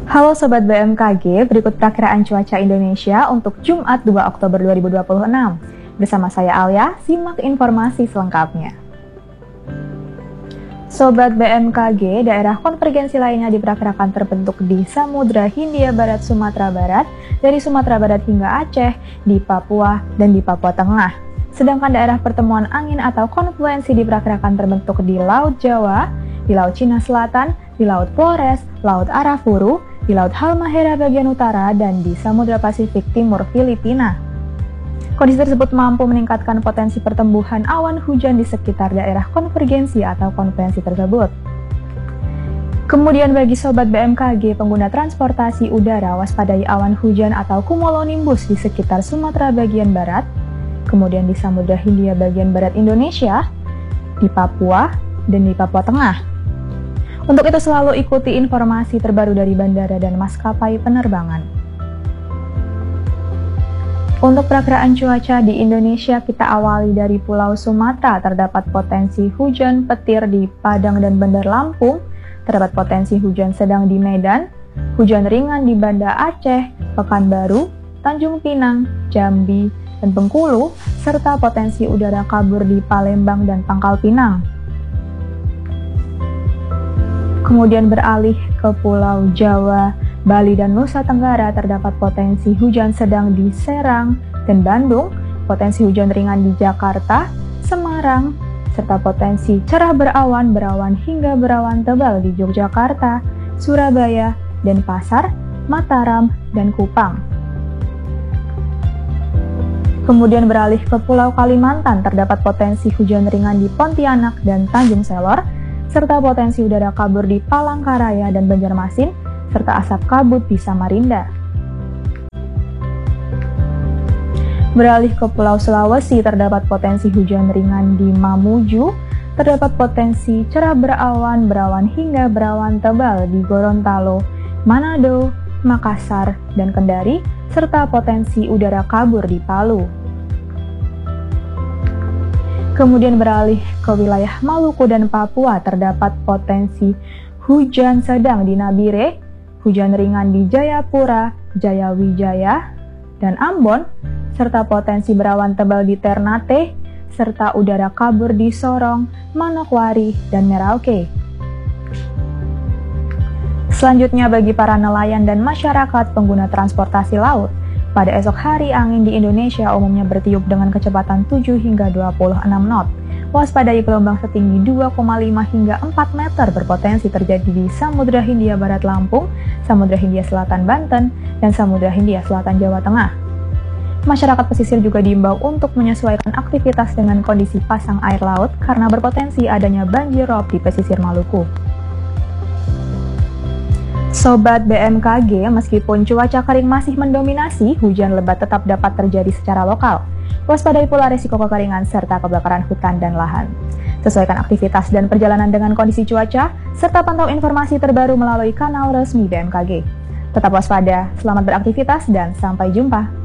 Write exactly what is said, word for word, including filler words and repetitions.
Halo Sobat B M K G, berikut perakiraan cuaca Indonesia untuk Jumat dua Oktober dua ribu dua puluh enam. Bersama saya Alia, simak informasi selengkapnya. Sobat B M K G, daerah konvergensi lainnya diperkirakan terbentuk di Samudra Hindia Barat Sumatera Barat, dari Sumatera Barat hingga Aceh, di Papua, dan di Papua Tengah. Sedangkan daerah pertemuan angin atau konfluensi diperkirakan terbentuk di Laut Jawa, di Laut Cina Selatan, di Laut Flores, Laut Arafuru, di Laut Halmahera bagian utara, dan di Samudra Pasifik Timur Filipina. Kondisi tersebut mampu meningkatkan potensi pertumbuhan awan hujan di sekitar daerah konvergensi atau konferensi tersebut. Kemudian bagi Sobat B M K G pengguna transportasi udara, waspadai awan hujan atau cumulonimbus di sekitar Sumatera bagian barat, kemudian di Samudra Hindia bagian barat Indonesia, di Papua, dan di Papua Tengah. Untuk itu selalu ikuti informasi terbaru dari bandara dan maskapai penerbangan. Untuk perakiraan cuaca di Indonesia, kita awali dari Pulau Sumatera. Terdapat potensi hujan petir di Padang dan Bandar Lampung, terdapat potensi hujan sedang di Medan, hujan ringan di Banda Aceh, Pekanbaru, Tanjung Pinang, Jambi, dan Bengkulu, serta potensi udara kabur di Palembang dan Pangkal Pinang. Kemudian beralih ke Pulau Jawa, Bali, dan Nusa Tenggara, terdapat potensi hujan sedang di Serang dan Bandung, potensi hujan ringan di Jakarta, Semarang, serta potensi cerah berawan, berawan hingga berawan tebal di Yogyakarta, Surabaya, Denpasar, Mataram, dan Kupang. Kemudian beralih ke Pulau Kalimantan, terdapat potensi hujan ringan di Pontianak dan Tanjung Selor, serta potensi udara kabur di Palangkaraya dan Banjarmasin, serta asap kabut di Samarinda. Beralih ke Pulau Sulawesi, terdapat potensi hujan ringan di Mamuju, terdapat potensi cerah berawan, berawan hingga berawan tebal di Gorontalo, Manado, Makassar, dan Kendari, serta potensi udara kabur di Palu. Kemudian beralih ke wilayah Maluku dan Papua, terdapat potensi hujan sedang di Nabire, hujan ringan di Jayapura, Jayawijaya, dan Ambon, serta potensi berawan tebal di Ternate, serta udara kabur di Sorong, Manokwari, dan Merauke. Selanjutnya bagi para nelayan dan masyarakat pengguna transportasi laut, pada esok hari angin di Indonesia umumnya bertiup dengan kecepatan tujuh hingga dua puluh enam knot. Waspadai gelombang setinggi dua koma lima hingga empat meter berpotensi terjadi di Samudra Hindia Barat Lampung, Samudra Hindia Selatan Banten, dan Samudra Hindia Selatan Jawa Tengah. Masyarakat pesisir juga diimbau untuk menyesuaikan aktivitas dengan kondisi pasang air laut karena berpotensi adanya banjir rob di pesisir Maluku. Sobat B M K G, meskipun cuaca kering masih mendominasi, hujan lebat tetap dapat terjadi secara lokal. Waspadai pula risiko kekeringan serta kebakaran hutan dan lahan. Sesuaikan aktivitas dan perjalanan dengan kondisi cuaca, serta pantau informasi terbaru melalui kanal resmi B M K G. Tetap waspada, selamat beraktivitas, dan sampai jumpa.